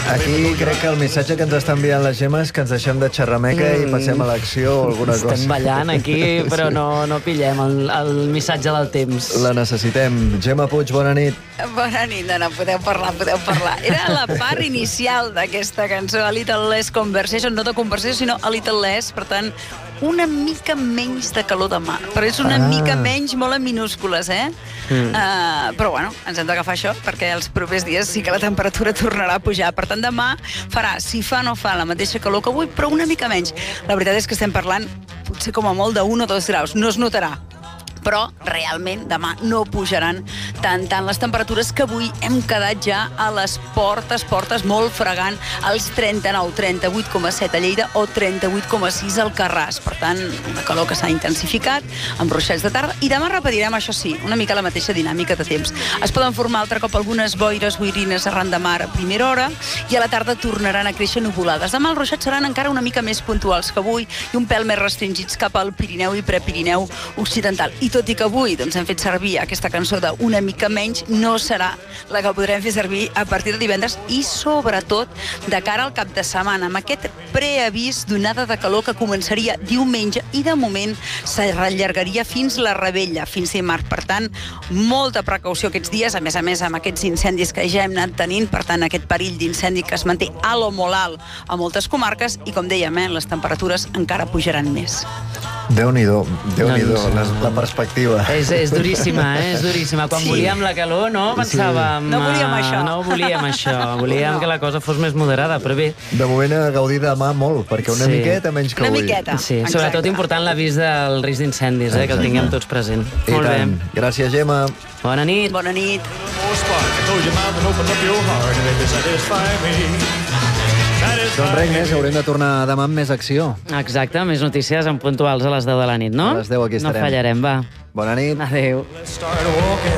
Aquí crec que el missatge que ens està enviant la Gemma és que ens deixem de xerrameca i passem a l'acció o alguna cosa. Estem ballant aquí, però no pillem el missatge del temps. La necessitem. Gemma Puig, bona nit. Bona nit, dona, podeu parlar. Era la part inicial d'aquesta cançó, A Little Less Conversation, no de conversació, sinó A Little Less, per tant, una mica menys de calor demà. Però és una mica menys, molt en minúscules, però bueno, ens hem d'agafar això, perquè els propers dies sí que la temperatura tornarà a pujar. Per tant, demà farà, si fa no fa, la mateixa calor que avui, però una mica menys. La veritat és que estem parlant, potser com a molt, de 1 o 2 graus. No es notarà. Però realment demà no pujaran tant les temperatures, que avui hem quedat ja a les portes molt fregant els 39, 38,7 a Lleida o 38,6 al Carràs. Per tant, una calor que s'ha intensificat amb ruixats de tarda, i demà repetirem, això sí, una mica la mateixa dinàmica de temps. Es poden formar altre cop algunes boirines arran de mar a primera hora, i a la tarda tornaran a créixer nuvolades. Demà els ruixats seran encara una mica més puntuals que avui i un pèl més restringits cap al Pirineu i Prepirineu occidental. I tot i que avui hem fet servir aquesta cançó d'una mica menys, no serà la que podrem fer servir a partir de divendres i sobretot de cara al cap de setmana, amb aquest preavís d'onada de calor que començaria diumenge i de moment s'allargaria fins la Rebella, fins dimarts. Per tant, molta precaució aquests dies, a més amb aquests incendis que ja hem anat tenint, per tant aquest perill d'incendi que es manté alt o molt alt a moltes comarques, i com dèiem, les temperatures encara pujaran més. Déu-n'hi-do, la perspectiva. És duríssima, és duríssima. Quan volíem la calor, no pensàvem... No volíem això. No volíem això, volíem que la cosa fos més moderada, però bé. De moment a gaudir demà molt, perquè una miqueta menys que avui. Una miqueta. Sí, sobretot important l'avís del risc d'incendis, que el tinguem tots present. Molt bé. Gràcies, Gemma. Bona nit. Bona nit. Doncs res més, haurem de tornar demà amb més acció. Exacte, més notícies en puntuals a les 10 de la nit, no? A les 10 aquí estarem. No fallarem, va. Bona nit. Adéu.